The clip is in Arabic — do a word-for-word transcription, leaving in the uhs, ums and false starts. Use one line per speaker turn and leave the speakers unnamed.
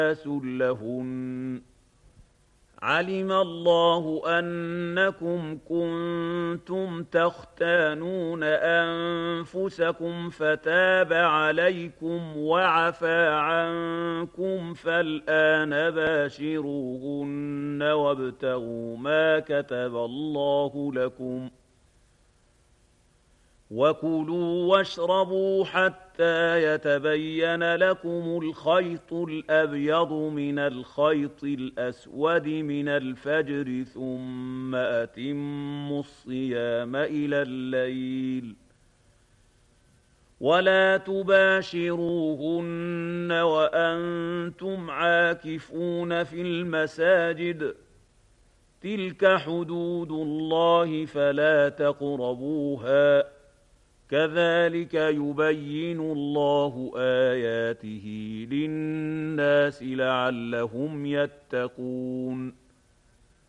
لهن علم الله أنكم كنتم تختانون أنفسكم فتاب عليكم وعفى عنكم فالآن باشروهن وابتغوا ما كتب الله لكم وكلوا واشربوا حتى يتبين لكم الخيط الأبيض من الخيط الأسود من الفجر ثم أتموا الصيام إلى الليل ولا تباشروهن وأنتم عاكفون في المساجد تلك حدود الله فلا تقربوها كذلك يبين الله آياته للناس لعلهم يتقون